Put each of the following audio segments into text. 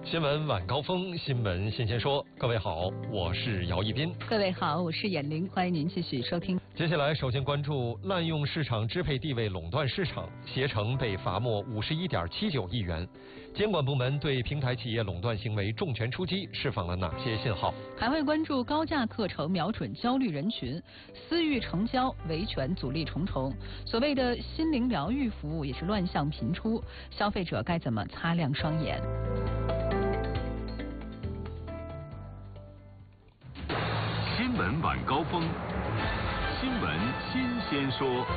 新闻晚高峰，新闻新鲜说。各位好，我是姚一斌。 各位好，我是闫玲，欢迎您继续收听。 接下来，首先关注滥用市场支配地位垄断市场，携程被罚没51.79亿元。监管部门对平台企业垄断行为重拳出击，释放了哪些信号？ 还会关注高价课程瞄准焦虑人群，私域成交维权阻力重重。所谓的心灵疗愈服务也是乱象频出，消费者该怎么擦亮双眼？ 新闻晚高峰，新闻新鲜说。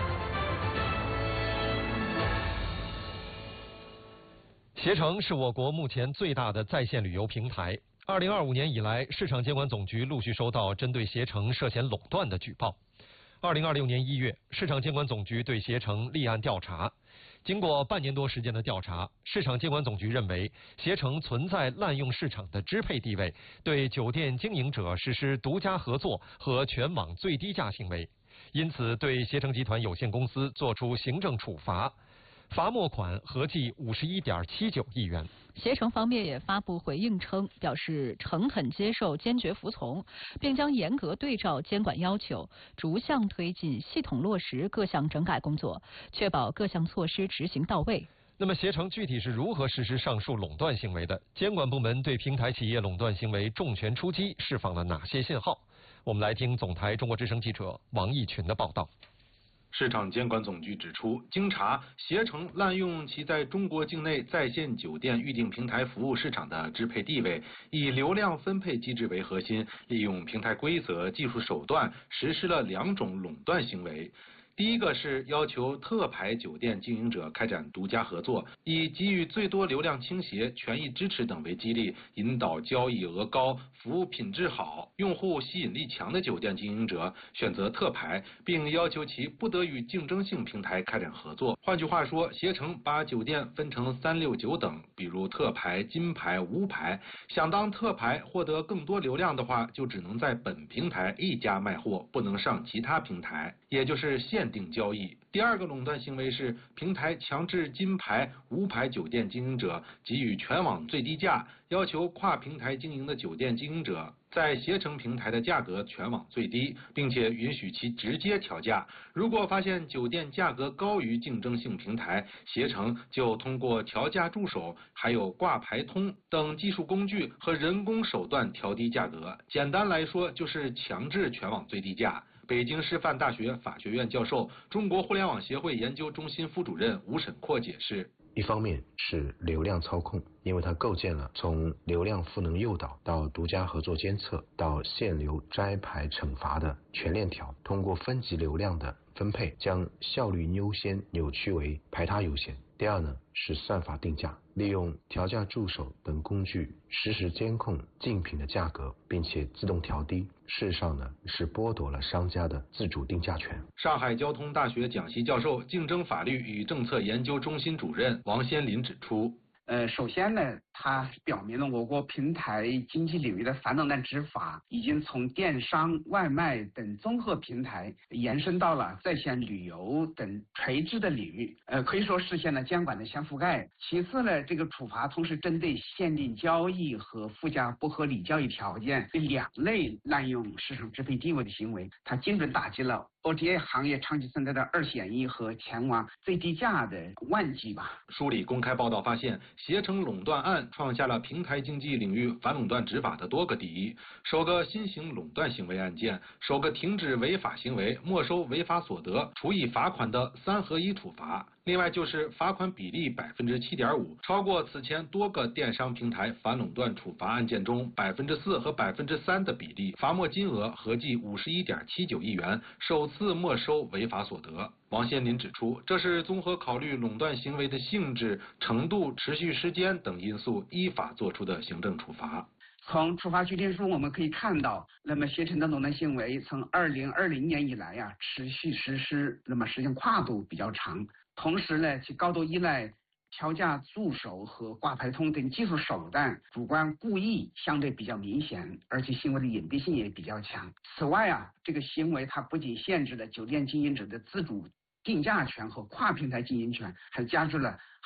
携程是我国目前最大的在线旅游平台。2025年以来，市场监管总局陆续收到针对携程涉嫌垄断的举报。2026年1月，市场监管总局对携程立案调查。经过半年多时间的调查，市场监管总局认为携程存在滥用市场的支配地位，对酒店经营者实施独家合作和全网最低价行为，因此对携程集团有限公司作出行政处罚。罚没款合计51.79亿元。 携程方面也发布回应称，表示诚恳接受，坚决服从，并将严格对照监管要求，逐项推进系统落实各项整改工作，确保各项措施执行到位。 那么携程具体是如何实施上述垄断行为的？监管部门对平台企业垄断行为重拳出击，释放了哪些信号？我们来听总台中国之声记者王义群的报道。 市场监管总局指出，经查，携程滥用其在中国境内在线酒店预订平台服务市场的支配地位，以流量分配机制为核心，利用平台规则、技术手段，实施了2种垄断行为。第一个是要求特牌酒店经营者开展独家合作，以给予最多流量倾斜、权益支持等为激励，引导交易额高、服务品质好、用户吸引力强的酒店经营者选择特牌，并要求其不得与竞争性平台开展合作。换句话说，携程把酒店分成3、6、9等，比如特牌、金牌、无牌，想当特牌获得更多流量的话，就只能在本平台一家卖货，不能上其他平台，也就是限定交易。第二个垄断行为是平台强制金牌、无牌酒店经营者给予全网最低价，要求跨平台经营的酒店经营者在携程平台的价格全网最低，并且允许其直接调价。如果发现酒店价格高于竞争性平台，携程就通过调价助手、还有挂牌通等技术工具和人工手段调低价格。简单来说，就是强制全网最低价。北京师范大学法学院教授、中国互联网协会研究中心副主任吴沈阔解释， 一方面是流量操控，因为它构建了从流量赋能诱导到独家合作监测到限流摘牌惩罚的全链条，通过分级流量的分配，将效率优先扭曲为排他优先。第二呢，是算法定价，利用调价助手等工具实时监控竞品的价格，并且自动调低。事实上呢，是剥夺了商家的自主定价权。 上海交通大学讲席教授、竞争法律与政策研究中心主任王先林指出， 首先呢，它表明了我国平台经济领域的反垄断执法已经从电商、外卖等综合平台延伸到了在线旅游等垂直的领域，可以说实现了监管的全覆盖。其次呢，这个处罚同时针对限定交易和附加不合理交易条件这2类滥用市场支配地位的行为，它精准打击了OTA 行业长期存在的二选一和前往最低价的万计吧。 梳理公开报道发现，携程垄断案创下了平台经济领域反垄断执法的多个第一，首个新型垄断行为案件，首个停止违法行为、没收违法所得、处以罚款的3合1处罚。另外就是罚款比例7.5%，超过此前多个电商平台反垄断处罚案件中4%和3%的比例，罚没金额合计51.79亿元，首次没收违法所得。王先林指出，这是综合考虑垄断行为的性质、程度、持续时间等因素，依法作出的行政处罚。 从处罚决定书我们可以看到，那么携程的垄断行为从2020年以来持续实施，那么时间跨度比较长，同时呢，其高度依赖调价助手和挂牌通等技术手段，主观故意相对比较明显，而且行为的隐蔽性也比较强。此外这个行为它不仅限制了酒店经营者的自主定价权和跨平台经营权，还加剧了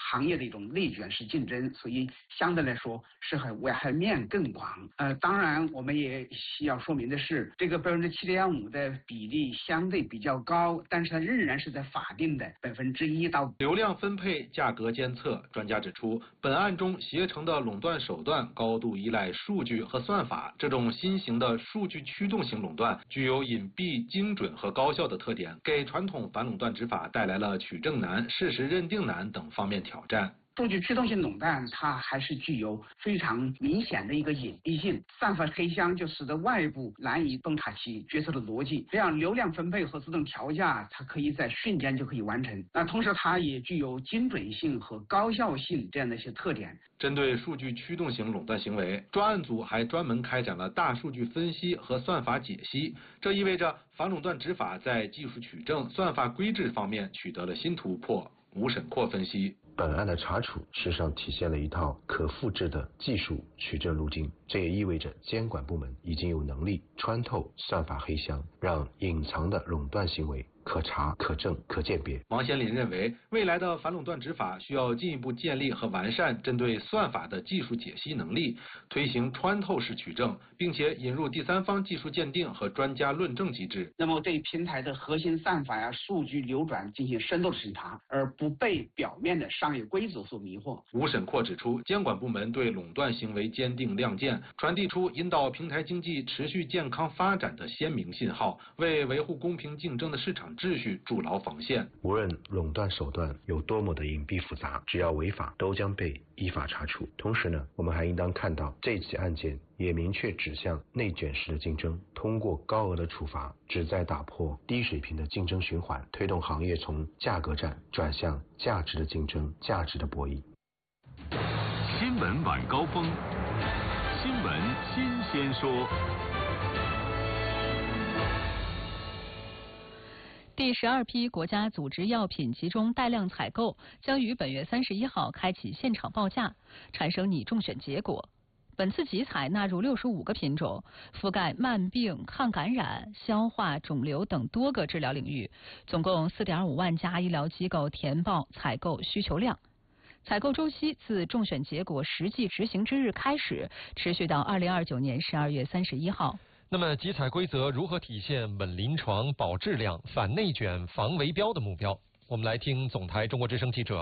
行业的一种内卷式竞争，所以相对来说是危害面更广。当然我们也需要说明的是，这个7.5%的比例相对比较高，但是它仍然是在法定的1%到。 流量分配、价格监测，专家指出，本案中携程的垄断手段高度依赖数据和算法，这种新型的数据驱动型垄断具有隐蔽、精准和高效的特点，给传统反垄断执法带来了取证难、事实认定难等方面挑战。 数据驱动性垄断，它还是具有非常明显的一个隐蔽性，算法黑箱就使得外部难以洞察其决策的逻辑。这样流量分配和自动调价，它可以在瞬间就可以完成。那同时，它也具有精准性和高效性这样的一些特点。 针对数据驱动型垄断行为，专案组还专门开展了大数据分析和算法解析，这意味着反垄断执法在技术取证、算法规制方面取得了新突破。吴审阔分析， 本案的查处事实上体现了一套可复制的技术取证路径，这也意味着监管部门已经有能力穿透算法黑箱，让隐藏的垄断行为可查、可证、可鉴别。 王贤林认为，未来的反垄断执法需要进一步建立和完善针对算法的技术解析能力，推行穿透式取证，并且引入第三方技术鉴定和专家论证机制。 那么对平台的核心算法数据流转进行深度审查，而不被表面的商业规则所迷惑。 吴审阔指出，监管部门对垄断行为坚定亮剑，传递出引导平台经济持续健康发展的鲜明信号，为维护公平竞争的市场秩序筑牢防线。 无论垄断手段有多么的隐蔽复杂，只要违法都将被依法查处。同时呢，我们还应当看到这起案件也明确指向内卷式的竞争，通过高额的处罚，旨在打破低水平的竞争循环，推动行业从价格战转向价值的竞争、价值的博弈。 新闻晚高峰，新闻新鲜说。 第12批国家组织药品集中带量采购将于本月31号开启现场报价，产生拟中选结果。本次集采纳入65个品种，覆盖慢病、抗感染、消化、肿瘤等多个治疗领域，总共4.5万家医疗机构填报采购需求量。采购周期自中选结果实际执行之日开始，持续到2029年12月31号。 那么集采规则如何体现稳临床、保质量、反内卷、防围标的目标？我们来听总台中国之声记者